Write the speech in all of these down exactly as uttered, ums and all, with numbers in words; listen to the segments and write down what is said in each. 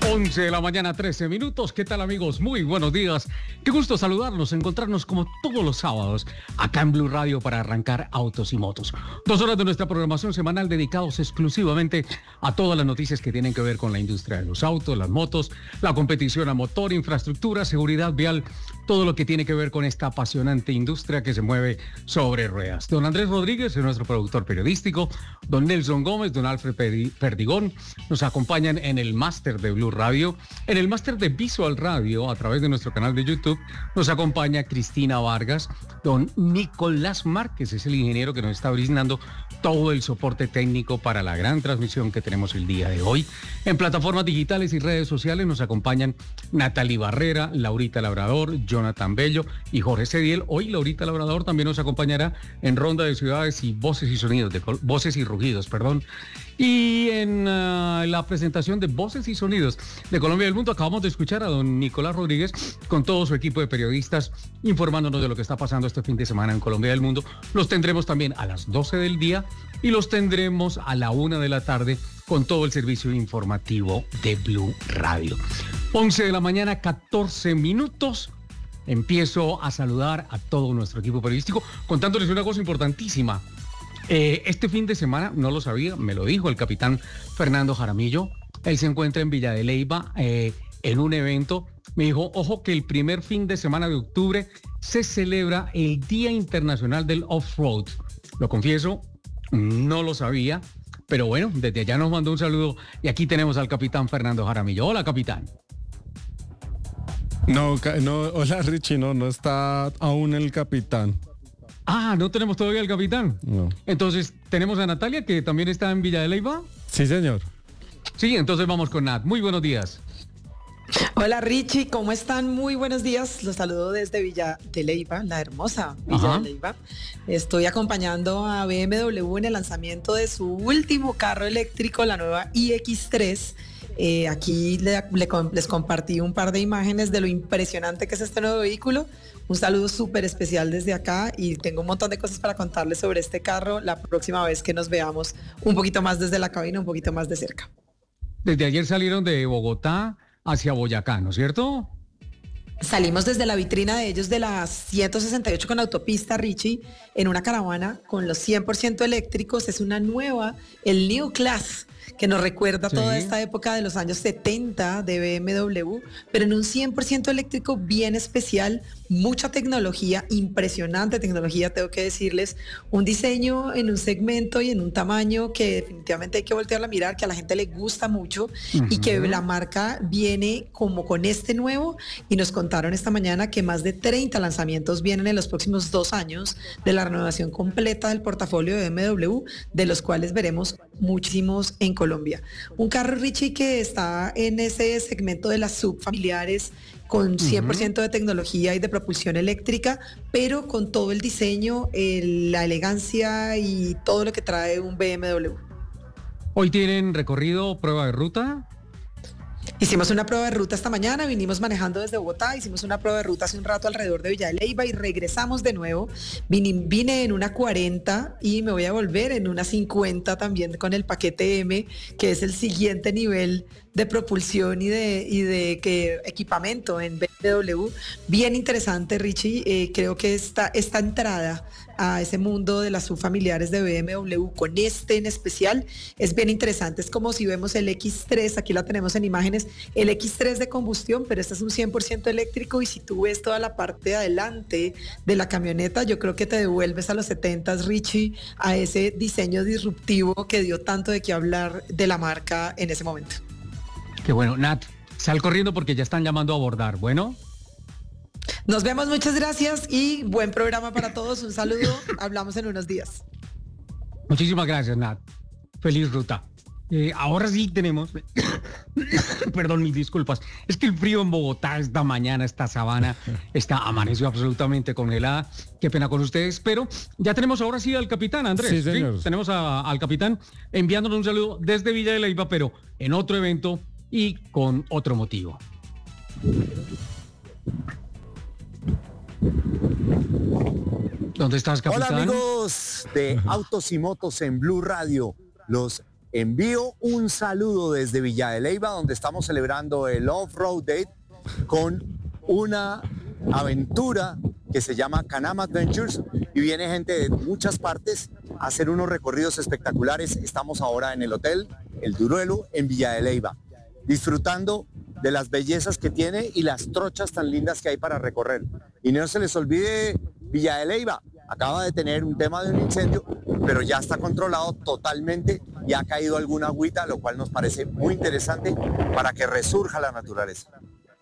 once de la mañana, trece minutos. ¿Qué tal, amigos? Muy buenos días. Qué gusto saludarlos, encontrarnos como todos los sábados acá en Blue Radio para arrancar autos y motos. Dos horas de nuestra programación semanal dedicados exclusivamente a todas las noticias que tienen que ver con la industria de los autos, las motos, la competición a motor, infraestructura, seguridad vial, todo lo que tiene que ver con esta apasionante industria que se mueve sobre ruedas. Don Andrés Rodríguez es nuestro productor periodístico, don Nelson Gómez, don Alfred Perdigón nos acompañan en el máster de Blue Radio. En el máster de Visual Radio, a través de nuestro canal de YouTube, nos acompaña Cristina Vargas. Don Nicolás Márquez es el ingeniero que nos está brindando todo el soporte técnico para la gran transmisión que tenemos el día de hoy. En plataformas digitales y redes sociales nos acompañan Natalie Barrera, Laurita Labrador, Jonathan Bello y Jorge Cediel. Hoy Laurita Labrador también nos acompañará en Ronda de Ciudades y Voces y Sonidos, de Voces y Rugidos, perdón. Y en uh, la presentación de Voces y Sonidos de Colombia y del Mundo acabamos de escuchar a don Nicolás Rodríguez con todo su equipo de periodistas informándonos de lo que está pasando este fin de semana en Colombia y del Mundo. Los tendremos también a las doce del día y los tendremos a la una de la tarde con todo el servicio informativo de Blue Radio. once de la mañana, catorce minutos. Empiezo a saludar a todo nuestro equipo periodístico contándoles una cosa importantísima. Eh, este fin de semana, no lo sabía, me lo dijo el capitán Fernando Jaramillo. Él se encuentra en Villa de Leyva eh, en un evento. Me dijo, ojo, que el primer fin de semana de octubre se celebra el Día Internacional del Off-Road. Lo confieso, no lo sabía, pero bueno, desde allá nos mandó un saludo y aquí tenemos al capitán Fernando Jaramillo. Hola, capitán. No, no, hola Richie, no, no está aún el capitán. Ah, ¿no tenemos todavía al capitán? No. Entonces, ¿tenemos a Natalia, que también está en Villa de Leyva? Sí, señor. Sí, entonces vamos con Nat. Muy buenos días. Hola Richie, ¿cómo están? Muy buenos días. Los saludo desde Villa de Leyva, la hermosa Villa Ajá. de Leyva. Estoy acompañando a B M W en el lanzamiento de su último carro eléctrico, la nueva i equis tres. Eh, aquí le, le, les compartí un par de imágenes de lo impresionante que es este nuevo vehículo. Un saludo súper especial desde acá y tengo un montón de cosas para contarles sobre este carro la próxima vez que nos veamos un poquito más desde la cabina, un poquito más de cerca. Desde ayer salieron de Bogotá hacia Boyacá, ¿no es cierto? Salimos desde la vitrina de ellos de la ciento sesenta y ocho con autopista, Richie, en una caravana con los cien por ciento eléctricos. Es una nueva, el New Class, que nos recuerda sí. toda esta época de los años setenta de B M W, pero en un cien por ciento eléctrico bien especial, mucha tecnología, impresionante tecnología, tengo que decirles, un diseño en un segmento y en un tamaño que definitivamente hay que voltearla a mirar, que a la gente le gusta mucho uh-huh. y que la marca viene como con este nuevo, y nos contaron esta mañana que más de treinta lanzamientos vienen en los próximos dos años de la renovación completa del portafolio de B M W, de los cuales veremos muchísimos en Colombia. Un carro, Richie, que está en ese segmento de las subfamiliares con cien por ciento uh-huh. de tecnología y de propulsión eléctrica, pero con todo el diseño, el, la elegancia y todo lo que trae un B M W. ¿Hoy tienen recorrido, prueba de ruta? Hicimos una prueba de ruta esta mañana, vinimos manejando desde Bogotá, hicimos una prueba de ruta hace un rato alrededor de Villa de Leyva y regresamos de nuevo. Vine, vine en una cuarenta y me voy a volver en una cincuenta también con el paquete M, que es el siguiente nivel de propulsión y de, y de que, equipamiento en B M W. Bien interesante, Richie. Eh, creo que esta, esta entrada a ese mundo de las subfamiliares de B M W con este en especial es bien interesante. Es como si vemos el equis tres, aquí la tenemos en imágenes, el equis tres de combustión, pero este es un cien por ciento eléctrico, y si tú ves toda la parte de adelante de la camioneta, yo creo que te devuelves a los setentas, Richie, a ese diseño disruptivo que dio tanto de qué hablar de la marca en ese momento. Qué bueno. Nat, sal corriendo porque ya están llamando a abordar. Bueno. Nos vemos, muchas gracias y buen programa para todos. Un saludo, hablamos en unos días. Muchísimas gracias, Nat. Feliz ruta. Eh, ahora sí tenemos, perdón, mis disculpas, es que el frío en Bogotá esta mañana, esta sabana, está amaneció absolutamente congelada. Qué pena con ustedes, pero ya tenemos ahora sí al capitán, Andrés. Sí, señor. ¿Sí? Tenemos a, al capitán enviándonos un saludo desde Villa de Leyva, pero en otro evento y con otro motivo. ¿Dónde estás, capitán? Hola, amigos de Autos y Motos en Blue Radio. Los envío un saludo desde Villa de Leyva, donde estamos celebrando el Off-Road Day con una aventura que se llama Canam Adventures y viene gente de muchas partes a hacer unos recorridos espectaculares. Estamos ahora en el hotel El Duruelo en Villa de Leyva, disfrutando de las bellezas que tiene y las trochas tan lindas que hay para recorrer. Y no se les olvide Villa de Leyva, acaba de tener un tema de un incendio, pero ya está controlado totalmente y ha caído alguna agüita, lo cual nos parece muy interesante para que resurja la naturaleza.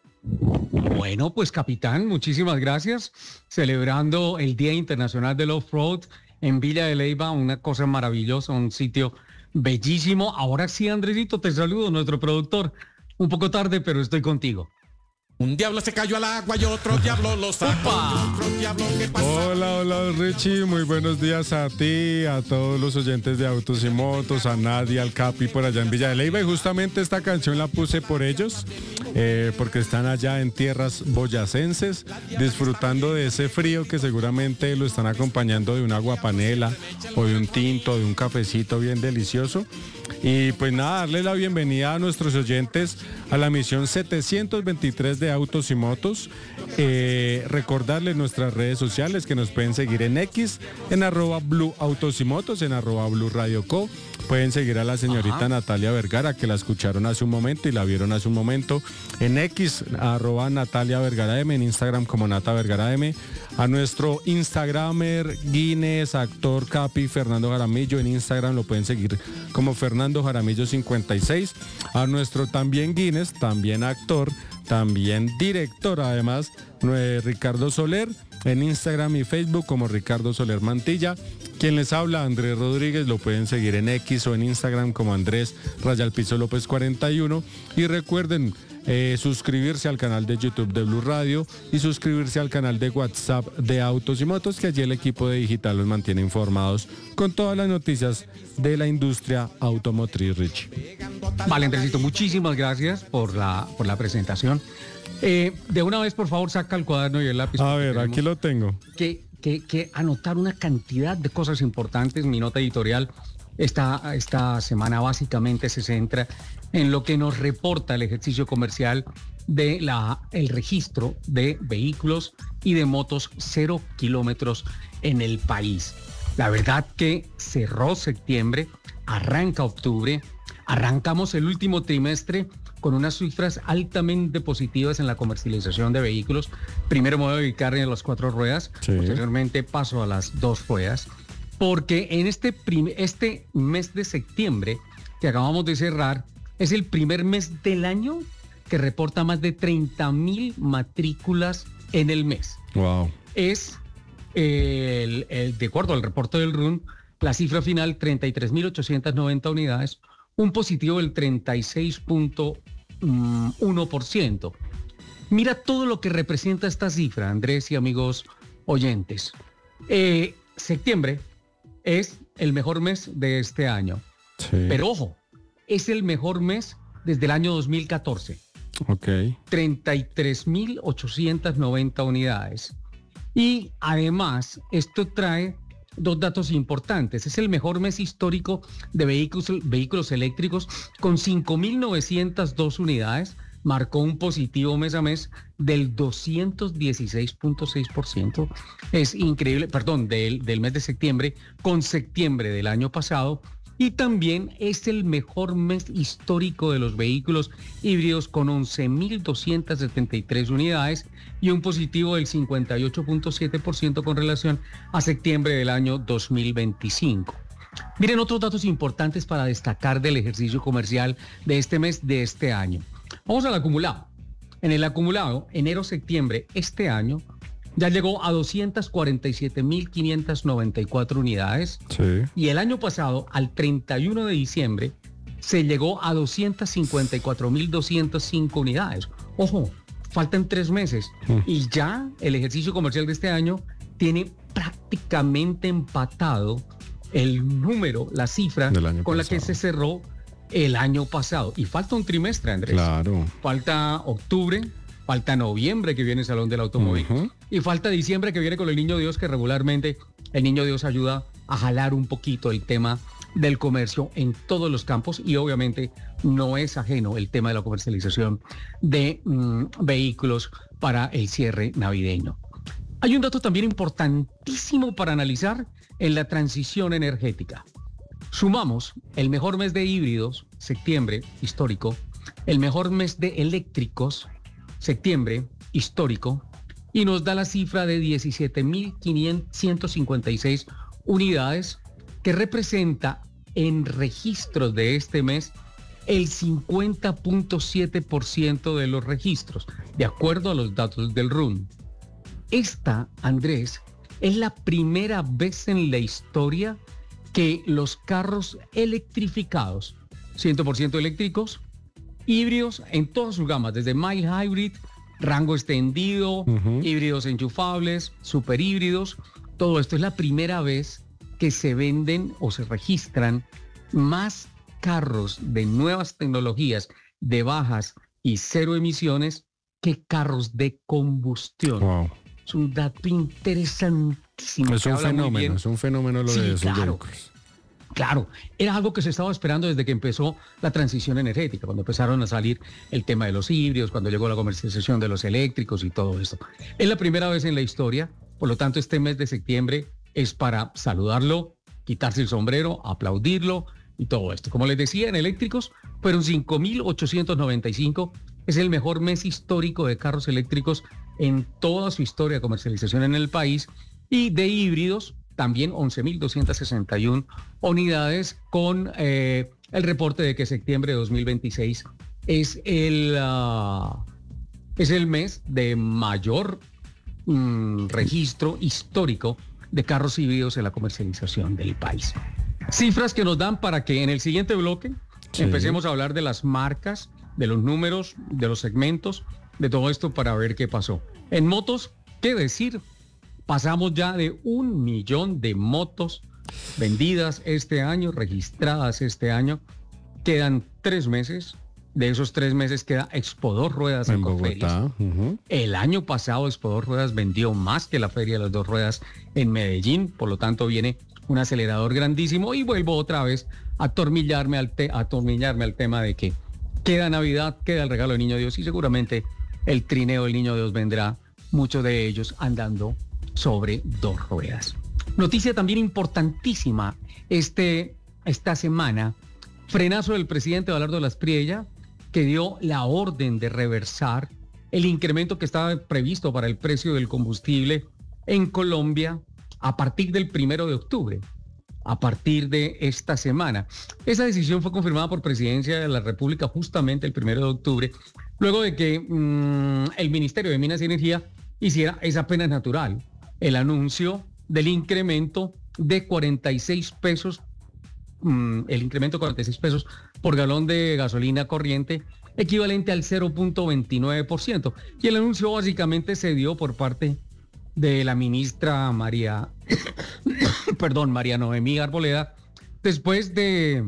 Bueno, pues capitán, muchísimas gracias. Celebrando el Día Internacional del Off-Road en Villa de Leyva, una cosa maravillosa, un sitio bellísimo. Ahora sí, Andresito, te saludo, nuestro productor. Un poco tarde, pero estoy contigo. Un diablo se cayó al agua y otro diablo lo sacó. Otro diablo, ¿qué pasa? Hola, hola Richie, muy buenos días a ti, a todos los oyentes de Autos y Motos, a Nadia, al Capi por allá en Villa de Leyva. Y justamente esta canción la puse por ellos, eh, porque están allá en tierras boyacenses, disfrutando de ese frío que seguramente lo están acompañando de una aguapanela o de un tinto, de un cafecito bien delicioso. Y pues nada, darle la bienvenida a nuestros oyentes a la misión setecientos veintitrés de Autos y Motos. Eh, recordarles nuestras redes sociales que nos pueden seguir en X, en arroba Blue Autos y Motos, en arroba Blue Radio Co. Pueden seguir a la señorita Ajá. Natalia Vergara, que la escucharon hace un momento y la vieron hace un momento. En X, arroba Natalia Vergara M, en Instagram como Nata Vergara M. A nuestro Instagramer, Guinness, actor Capi, Fernando Jaramillo, en Instagram lo pueden seguir como Fernando Jaramillo cincuenta y seis. A nuestro también Guinness, también actor, también director, además, Ricardo Soler, en Instagram y Facebook como Ricardo Soler Mantilla. Quien les habla, Andrés Rodríguez, lo pueden seguir en X o en Instagram como Andrés Rayal Piso López cuarenta y uno. Y recuerden eh, suscribirse al canal de YouTube de Blue Radio y suscribirse al canal de WhatsApp de Autos y Motos, que allí el equipo de Digital los mantiene informados con todas las noticias de la industria automotriz, Richie. Vale, Andresito, muchísimas gracias por la, por la presentación. Eh, de una vez, por favor, saca el cuaderno y el lápiz. A ver, aquí lo tengo. Que, que, que anotar una cantidad de cosas importantes. Mi nota editorial esta, esta semana básicamente se centra en lo que nos reporta el ejercicio comercial de la, el registro de vehículos y de motos cero kilómetros en el país. La verdad que cerró septiembre, arranca octubre, arrancamos el último trimestre con unas cifras altamente positivas en la comercialización de vehículos. Primero me voy a dedicar a las cuatro ruedas, sí. Posteriormente paso a las dos ruedas, porque en este, prim- este mes de septiembre que acabamos de cerrar, es el primer mes del año que reporta más de treinta mil matrículas en el mes. Wow. Es, eh, el, el, de acuerdo al reporte del R U N, la cifra final treinta y tres mil ochocientas noventa unidades, un positivo del treinta y seis punto uno por ciento. Mira todo lo que representa esta cifra, Andrés y amigos oyentes. Eh, septiembre es el mejor mes de este año. Sí. Pero ojo, es el mejor mes desde el año dos mil catorce. Ok. treinta y tres mil ochocientas noventa unidades. Y además, esto trae dos datos importantes. Es el mejor mes histórico de vehículos, vehículos eléctricos con cinco mil novecientas dos unidades. Marcó un positivo mes a mes del doscientos dieciséis punto seis por ciento. Es increíble, perdón, del, del mes de septiembre con septiembre del año pasado. Y también es el mejor mes histórico de los vehículos híbridos con once mil doscientas setenta y tres unidades y un positivo del cincuenta y ocho punto siete por ciento con relación a septiembre del año dos mil veinticinco. Miren otros datos importantes para destacar del ejercicio comercial de este mes, de este año. Vamos al acumulado. En el acumulado, enero-septiembre, este año, ya llegó a doscientas cuarenta y siete mil quinientas noventa y cuatro unidades. Sí. Y el año pasado, al treinta y uno de diciembre, se llegó a doscientas cincuenta y cuatro mil doscientas cinco unidades. Ojo, faltan tres meses. Mm. Y ya el ejercicio comercial de este año tiene prácticamente empatado el número, la cifra con pasado. La que se cerró el año pasado. Y falta un trimestre, Andrés. Claro. Falta octubre. Falta noviembre, que viene el Salón del Automóvil. Uh-huh. Y falta diciembre, que viene con el Niño Dios, que regularmente el Niño Dios ayuda a jalar un poquito el tema del comercio en todos los campos y obviamente no es ajeno el tema de la comercialización de mm, vehículos para el cierre navideño. Hay un dato también importantísimo para analizar en la transición energética. Sumamos el mejor mes de híbridos, septiembre, histórico, el mejor mes de eléctricos, septiembre, histórico, y nos da la cifra de diecisiete mil ciento cincuenta y seis unidades, que representa en registros de este mes el cincuenta punto siete por ciento de los registros, de acuerdo a los datos del R U N. Esta, Andrés, es la primera vez en la historia que los carros electrificados, cien por ciento eléctricos, híbridos en todas sus gamas, desde mild hybrid, rango extendido, uh-huh. híbridos enchufables, super híbridos, todo esto es la primera vez que se venden o se registran más carros de nuevas tecnologías, de bajas y cero emisiones, que carros de combustión. Wow. Es un dato interesantísimo. Es un fenómeno, es un fenómeno lo sí, de esos claro. vehículos. Claro, era algo que se estaba esperando desde que empezó la transición energética, cuando empezaron a salir el tema de los híbridos, cuando llegó la comercialización de los eléctricos y todo esto. Es la primera vez en la historia, por lo tanto este mes de septiembre es para saludarlo, quitarse el sombrero, aplaudirlo y todo esto. Como les decía, en eléctricos fueron cinco mil ochocientos noventa y cinco, es el mejor mes histórico de carros eléctricos en toda su historia de comercialización en el país, y de híbridos también once mil doscientos sesenta y una unidades, con eh, el reporte de que septiembre de dos mil veintiséis es el, uh, es el mes de mayor um, registro histórico de carros híbridos en la comercialización del país. Cifras que nos dan para que en el siguiente bloque sí. empecemos a hablar de las marcas, de los números, de los segmentos, de todo esto para ver qué pasó. En motos, ¿qué decir? Pasamos ya de un millón de motos vendidas este año, registradas este año. Quedan tres meses. De esos tres meses queda Expo Dos Ruedas en, en Bogotá. Uh-huh. El año pasado Expo Dos Ruedas vendió más que la Feria de las Dos Ruedas en Medellín. Por lo tanto viene un acelerador grandísimo. Y vuelvo otra vez a atornillarme al, te- a atornillarme al tema de que queda Navidad, queda el regalo del Niño Dios y seguramente el trineo del Niño Dios vendrá. Muchos de ellos andando sobre dos ruedas. Noticia también importantísima este, esta semana, frenazo del presidente Abelardo Laspriella, que dio la orden de reversar el incremento que estaba previsto para el precio del combustible en Colombia a partir del primero de octubre, a partir de esta semana. Esa decisión fue confirmada por Presidencia de la República justamente el primero de octubre, luego de que mmm, el Ministerio de Minas y Energía hiciera, es apenas natural, el anuncio del incremento de cuarenta y seis pesos, mmm, el incremento de cuarenta y seis pesos por galón de gasolina corriente, equivalente al cero punto veintinueve por ciento. Y el anuncio básicamente se dio por parte de la ministra María, perdón, María Noemí Arboleda, después de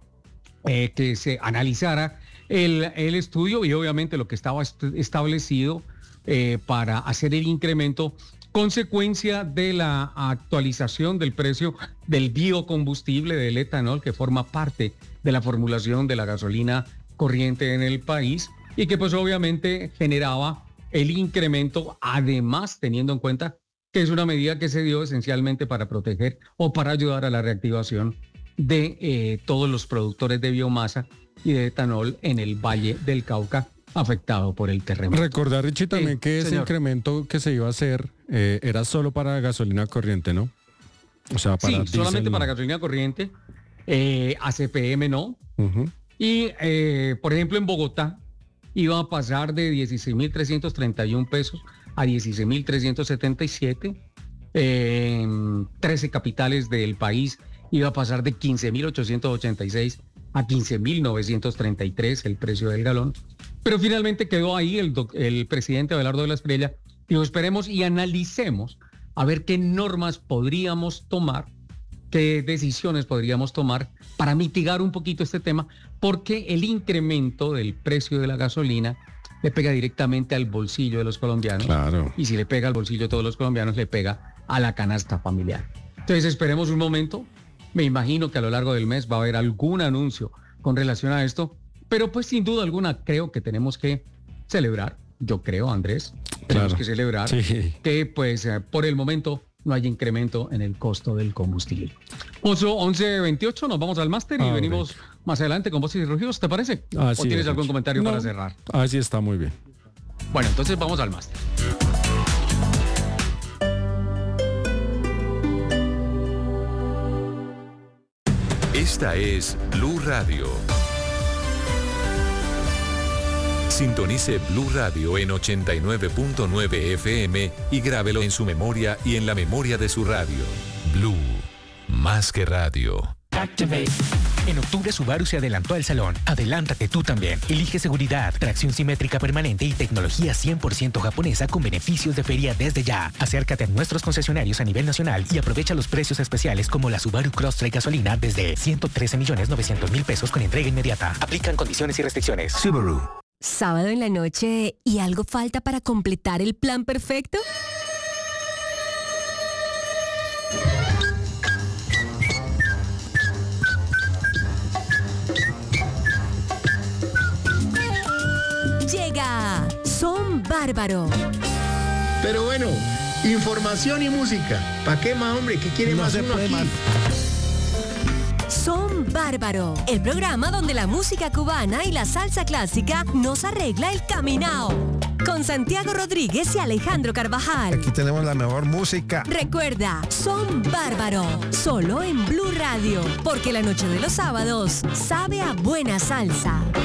eh, que se analizara el, el estudio y obviamente lo que estaba est- establecido eh, para hacer el incremento, consecuencia de la actualización del precio del biocombustible, del etanol, que forma parte de la formulación de la gasolina corriente en el país y que pues obviamente generaba el incremento, además teniendo en cuenta que es una medida que se dio esencialmente para proteger o para ayudar a la reactivación de eh, todos los productores de biomasa y de etanol en el Valle del Cauca afectado por el terremoto. Recordar, Richie, también eh, que ese señor. incremento que se iba a hacer eh, era solo para gasolina corriente, ¿no? O sea, para sí, diésel, solamente no. para gasolina corriente, eh, A C P M no. Uh-huh. Y, eh, por ejemplo, en Bogotá iba a pasar de dieciséis mil trescientos treinta y uno pesos a dieciséis mil trescientos setenta y siete. Eh, en trece capitales del país iba a pasar de quince mil ochocientos ochenta y seis a quince mil novecientos treinta y tres el precio del galón. Pero finalmente quedó ahí el, doc, el presidente Abelardo Laspriella. Dijo, esperemos y analicemos a ver qué normas podríamos tomar, qué decisiones podríamos tomar para mitigar un poquito este tema, porque el incremento del precio de la gasolina le pega directamente al bolsillo de los colombianos. Claro. Y si le pega al bolsillo de todos los colombianos, le pega a la canasta familiar. Entonces esperemos un momento, Me imagino que a lo largo del mes va a haber algún anuncio con relación a esto, pero pues sin duda alguna creo que tenemos que celebrar, yo creo, Andrés, tenemos Claro. que celebrar Sí. que pues eh, por el momento no haya incremento en el costo del combustible. once veintiocho, nos vamos al máster y Ah, venimos ok. más adelante con Voces y Rugidos, ¿te parece? Así ¿O tienes es, algún Lucho. comentario No, para cerrar? Así está muy bien. Bueno, entonces vamos al máster. Esta es Blue Radio. Sintonice Blue Radio en ochenta y nueve punto nueve F M y grábelo en su memoria y en la memoria de su radio. Blue, más que radio. En octubre Subaru se adelantó al salón. Adelántate tú también. Elige seguridad, tracción simétrica permanente y tecnología cien por ciento japonesa con beneficios de feria desde ya. Acércate a nuestros concesionarios a nivel nacional y aprovecha los precios especiales como la Subaru Crosstrek gasolina desde ciento trece millones novecientos mil pesos con entrega inmediata. Aplican condiciones y restricciones. Subaru. ¿Sábado en la noche y algo falta para completar el plan perfecto? Llega Son Bárbaro. Pero bueno, información y música. ¿Para qué más, hombre? ¿Qué quiere más uno aquí? Son Bárbaro, el programa donde la música cubana y la salsa clásica nos arregla el caminao. Con Santiago Rodríguez y Alejandro Carvajal. Aquí tenemos la mejor música. Recuerda, Son Bárbaro, solo en Blue Radio, porque la noche de los sábados sabe a buena salsa.